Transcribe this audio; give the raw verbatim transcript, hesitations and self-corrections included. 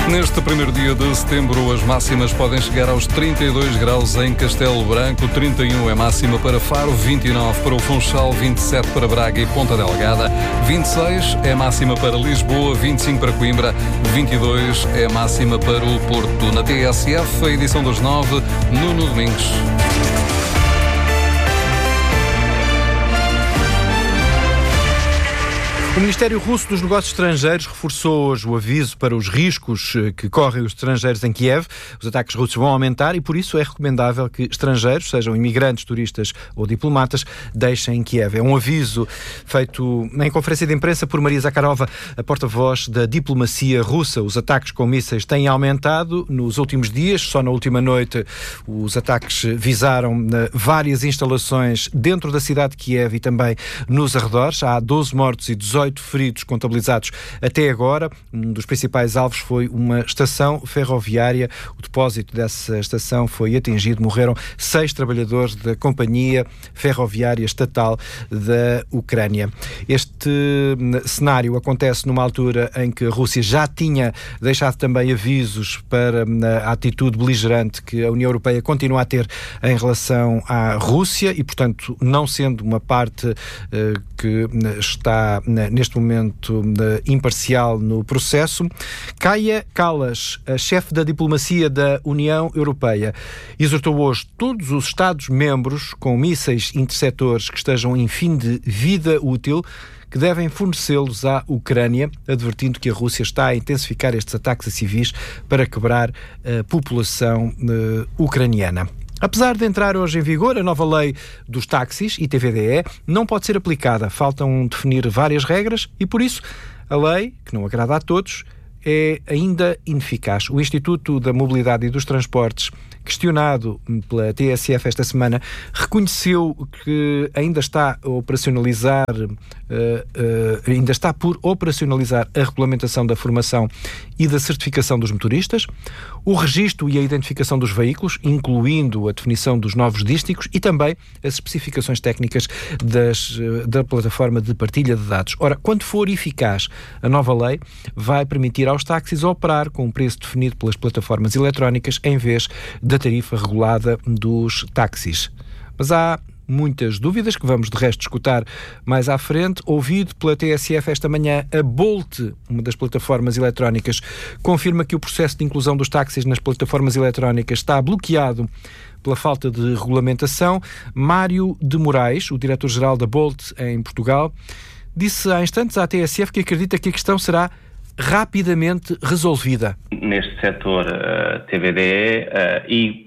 Neste primeiro dia de setembro, as máximas podem chegar aos trinta e dois graus em Castelo Branco, trinta e um é máxima para Faro, vinte e nove para o Funchal, vinte e sete para Braga e Ponta Delgada, vinte e seis é máxima para Lisboa, vinte e cinco para Coimbra, vinte e dois é máxima para o Porto. Na T S F, a edição das nove, Nuno Domingos. O Ministério Russo dos Negócios Estrangeiros reforçou hoje o aviso para os riscos que correm os estrangeiros em Kiev. Os ataques russos vão aumentar e, por isso, é recomendável que estrangeiros, sejam imigrantes, turistas ou diplomatas, deixem Kiev. É um aviso feito em conferência de imprensa por Maria Zakharova, a porta-voz da diplomacia russa. Os ataques com mísseis têm aumentado nos últimos dias. Só na última noite os ataques visaram várias instalações dentro da cidade de Kiev e também nos arredores. Há doze mortos e dezoito feridos contabilizados até agora. Um dos principais alvos foi uma estação ferroviária. O depósito dessa estação foi atingido. Morreram seis trabalhadores da Companhia Ferroviária Estatal da Ucrânia. Este cenário acontece numa altura em que a Rússia já tinha deixado também avisos para a atitude beligerante que a União Europeia continua a ter em relação à Rússia e, portanto, não sendo uma parte eh, que está neste momento imparcial no processo. Kaja Kallas, a chefe da diplomacia da União Europeia, exortou hoje todos os Estados-membros com mísseis interceptores que estejam em fim de vida útil que devem fornecê-los à Ucrânia, advertindo que a Rússia está a intensificar estes ataques a civis para quebrar a população uh, ucraniana. Apesar de entrar hoje em vigor a nova lei dos táxis, I T V D E, não pode ser aplicada. Faltam definir várias regras e, por isso, a lei, que não agrada a todos, é ainda ineficaz. O Instituto da Mobilidade e dos Transportes, questionado pela T S F esta semana, reconheceu que ainda está a operacionalizar, uh, uh, ainda está por operacionalizar a regulamentação da formação e da certificação dos motoristas, o registro e a identificação dos veículos, incluindo a definição dos novos dísticos e também as especificações técnicas das, da plataforma de partilha de dados. Ora, quando for eficaz, a nova lei vai permitir aos táxis operar com um preço definido pelas plataformas eletrónicas em vez da tarifa regulada dos táxis. Mas há muitas dúvidas que vamos de resto escutar mais à frente. Ouvido pela T S F esta manhã, a Bolt, uma das plataformas eletrónicas, confirma que o processo de inclusão dos táxis nas plataformas eletrónicas está bloqueado pela falta de regulamentação. Mário de Moraes, o diretor-geral da Bolt em Portugal, disse há instantes à T S F que acredita que a questão será rapidamente resolvida. Neste setor uh, T V D E uh, e